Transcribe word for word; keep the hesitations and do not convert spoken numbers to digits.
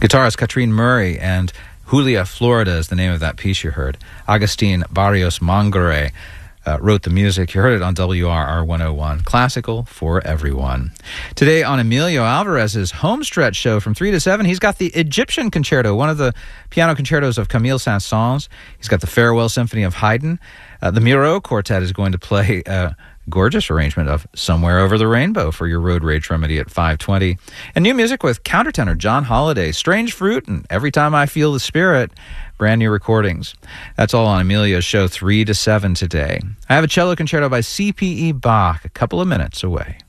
Guitarist Katrine Murray, and Julia Florida is the name of that piece you heard. Agustin Barrios Mangare uh, wrote the music. You heard it on W R R one oh one. Classical for everyone. Today on Emilio Alvarez's Homestretch show from three to seven, he's got the Egyptian Concerto, one of the piano concertos of Camille Saint-Saëns. He's got the Farewell Symphony of Haydn. Uh, the Miro Quartet is going to play a gorgeous arrangement of Somewhere Over the Rainbow for your road rage remedy at five twenty. And new music with countertenor John Holiday, Strange Fruit, and Every Time I Feel the Spirit. Brand new recordings. That's all on Emilio's show three to seven today. I have a cello concerto by C P E Bach a couple of minutes away.